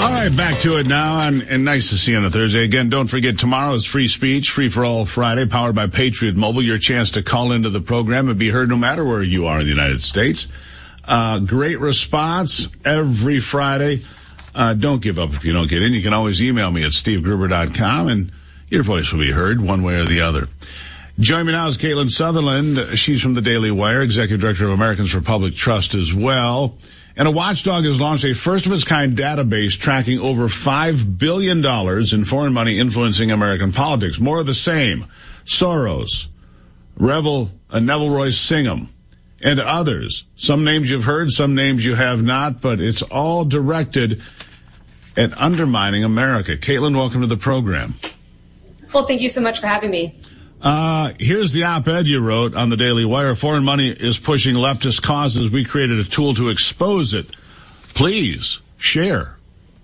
All right, back to it now, and nice to see you on a Thursday. Again, don't forget, tomorrow is Free Speech, Free for All Friday, powered by Patriot Mobile. Your chance to call into the program and be heard no matter where you are in the United States. Great response every Friday. Don't give up if you don't get in. You can always email me at stevegruber.com, and your voice will be heard one way or the other. Joining me now is Caitlin Sutherland. She's from the Daily Wire, Executive Director of Americans for Public Trust as well. And a watchdog has launched a first-of-its-kind database tracking over $5 billion in foreign money influencing American politics. More of the same. Soros, Neville Royce Singham, and others. Some names you've heard, some names you have not, but it's all directed at undermining America. Caitlin, welcome to the program. Well, thank you so much for having me. Here's the op-ed you wrote on the Daily Wire. Foreign money is pushing leftist causes. We created a tool to expose it. Please share.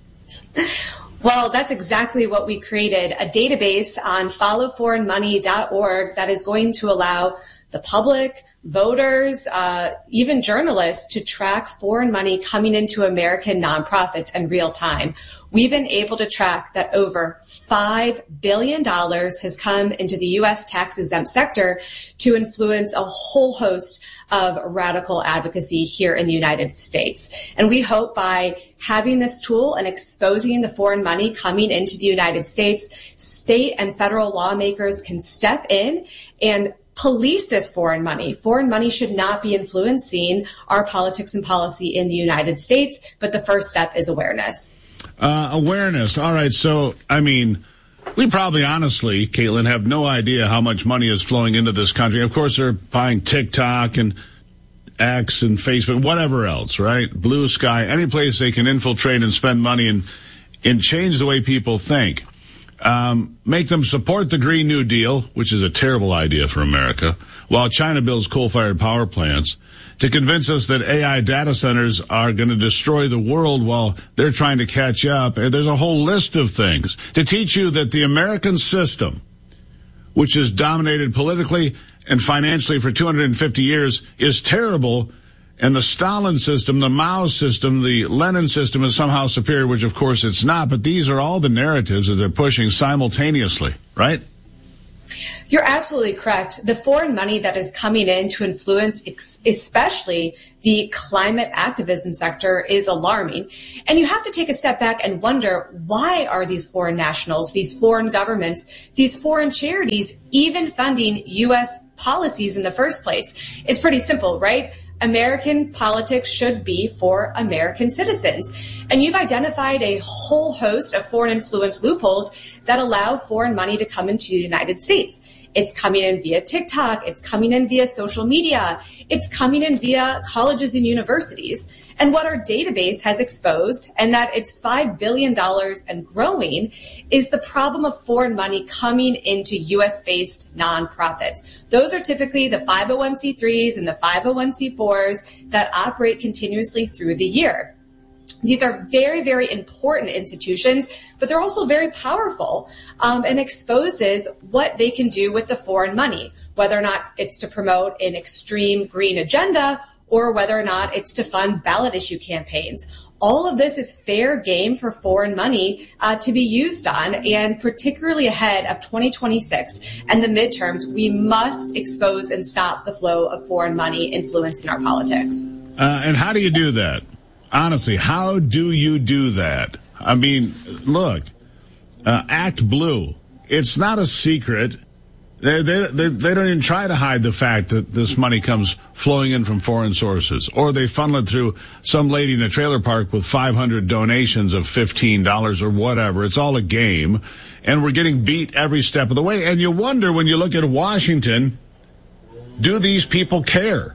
Well, that's exactly what we created, a database on followforeignmoney.org that is going to allow the public, voters, even journalists to track foreign money coming into American nonprofits in real time. We've been able to track that over $5 billion has come into the U.S. tax-exempt sector to influence a whole host of radical advocacy here in the United States. And we hope by having this tool and exposing the foreign money coming into the United States, state and federal lawmakers can step in and police this foreign money. Foreign money should not be influencing our politics and policy in the United States, but the first step is awareness. Awareness. All right. So, I mean, we probably honestly, Caitlin, have no idea how much money is flowing into this country. Of course, they're buying TikTok and X and Facebook, whatever else, right? Blue Sky, any place they can infiltrate and spend money and change the way people think. Make them support the Green New Deal, which is a terrible idea for America, while China builds coal-fired power plants, to convince us that AI data centers are going to destroy the world while they're trying to catch up. And there's a whole list of things to teach you that the American system, which is dominated politically and financially for 250 years, is terrible. And the Stalin system, the Mao system, the Lenin system is somehow superior, which of course it's not. But these are all the narratives that they're pushing simultaneously, right? You're absolutely correct. The foreign money that is coming in to influence especially the climate activism sector is alarming. And you have to take a step back and wonder, why are these foreign nationals, these foreign governments, these foreign charities even funding U.S. policies in the first place? It's pretty simple, right? American politics should be for American citizens. And you've identified a whole host of foreign influence loopholes that allow foreign money to come into the United States. It's coming in via TikTok. It's coming in via social media. It's coming in via colleges and universities. And what our database has exposed, and that it's $5 billion and growing, is the problem of foreign money coming into U.S.-based nonprofits. Those are typically the 501c3s and the 501c4s that operate continuously through the year. These are very, very important institutions, but they're also very powerful, and exposes what they can do with the foreign money, whether or not it's to promote an extreme green agenda or whether or not it's to fund ballot issue campaigns. All of this is fair game for foreign money to be used on, and particularly ahead of 2026 and the midterms, we must expose and stop the flow of foreign money influencing our politics. And how do you do that? Honestly, how do you do that? I mean, look, Act Blue. It's not a secret. They don't even try to hide the fact that this money comes flowing in from foreign sources, or they funnel it through some lady in a trailer park with 500 donations of $15 or whatever. It's all a game, and we're getting beat every step of the way. And you wonder, when you look at Washington, do these people care?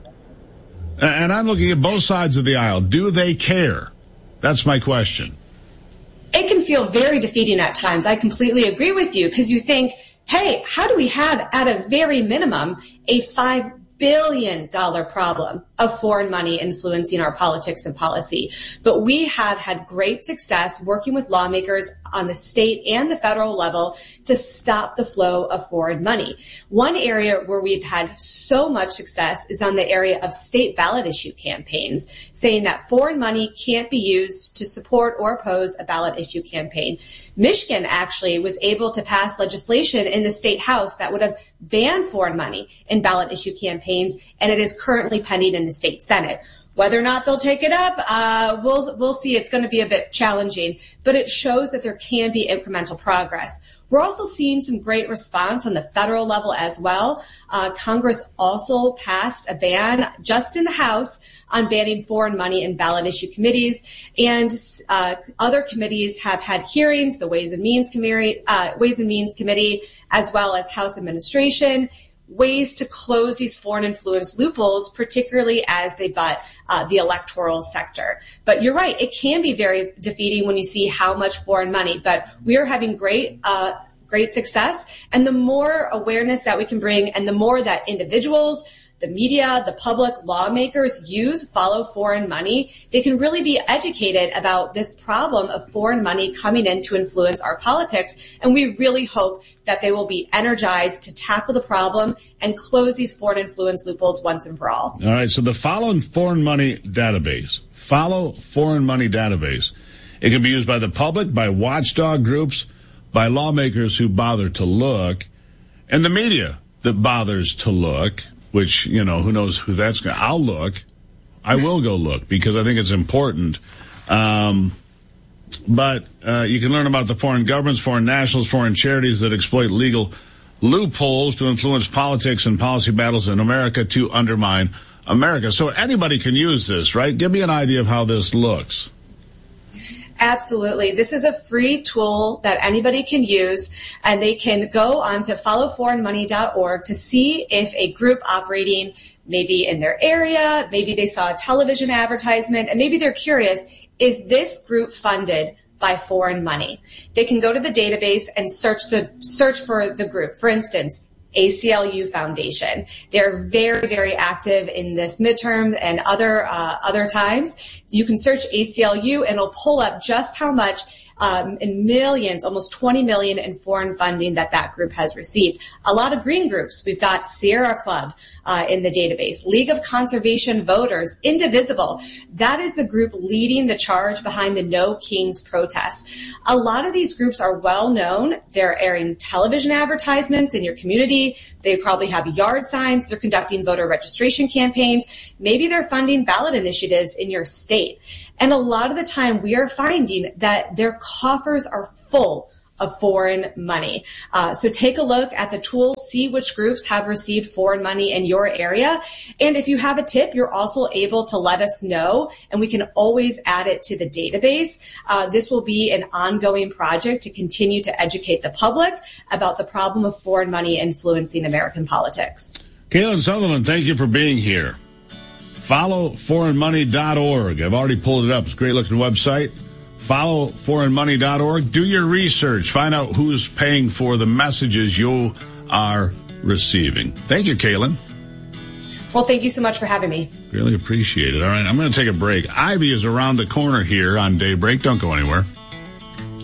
And I'm looking at both sides of the aisle. Do they care? That's my question. It can feel very defeating at times. I completely agree with you, because you think, hey, how do we have, at a very minimum, a $5 billion problem? of foreign money influencing our politics and policy. But we have had great success working with lawmakers on the state and the federal level to stop the flow of foreign money. One area where we've had so much success is on the area of state ballot issue campaigns, saying that foreign money can't be used to support or oppose a ballot issue campaign. Michigan actually was able to pass legislation in the state house that would have banned foreign money in ballot issue campaigns, and it is currently pending in the state Senate. Whether or not they'll take it up, we'll see. It's going to be a bit challenging, but it shows that there can be incremental progress. We're also seeing some great response on the federal level as well. Congress also passed a ban just in the House on banning foreign money in ballot issue committees, and other committees have had hearings, the Ways and Means Committee, as well as House Administration, ways to close these foreign influence loopholes, particularly as they butt the electoral sector. But you're right, it can be very defeating when you see how much foreign money, but we are having great success. And the more awareness that we can bring and the more that individuals, the media, the public, lawmakers follow foreign money, they can really be educated about this problem of foreign money coming in to influence our politics. And we really hope that they will be energized to tackle the problem and close these foreign influence loopholes once and for all. All right. So the Follow Foreign Money Database. Follow Foreign Money Database. It can be used by the public, by watchdog groups, by lawmakers who bother to look, and the media that bothers to look. Which, who knows who that's going to... I'll look. I will go look because I think it's important. But you can learn about the foreign governments, foreign nationals, foreign charities that exploit legal loopholes to influence politics and policy battles in America to undermine America. So anybody can use this, right? Give me an idea of how this looks. Absolutely. This is a free tool that anybody can use, and they can go on to followforeignmoney.org to see if a group operating maybe in their area, maybe they saw a television advertisement, and maybe they're curious, is this group funded by foreign money? They can go to the database and search for the group. For instance, ACLU Foundation. They're very, very active in this midterm and other times. You can search ACLU and it'll pull up just how much in millions, almost 20 million in foreign funding that group has received. A lot of green groups. We've got Sierra Club in the database, League of Conservation Voters, Indivisible. That is the group leading the charge behind the No Kings protests. A lot of these groups are well known. They're airing television advertisements in your community. They probably have yard signs. They're conducting voter registration campaigns. Maybe they're funding ballot initiatives in your state. And a lot of the time we are finding that their coffers are full of foreign money. So take a look at the tool, see which groups have received foreign money in your area. And if you have a tip, you're also able to let us know, and we can always add it to the database. This will be an ongoing project to continue to educate the public about the problem of foreign money influencing American politics. Caitlin Sutherland, thank you for being here. Followforeignmoney.org. I've already pulled it up. It's a great-looking website. Followforeignmoney.org. Do your research. Find out who's paying for the messages you are receiving. Thank you, Caitlin. Well, thank you so much for having me. Really appreciate it. All right, I'm going to take a break. Ivy is around the corner here on Daybreak. Don't go anywhere.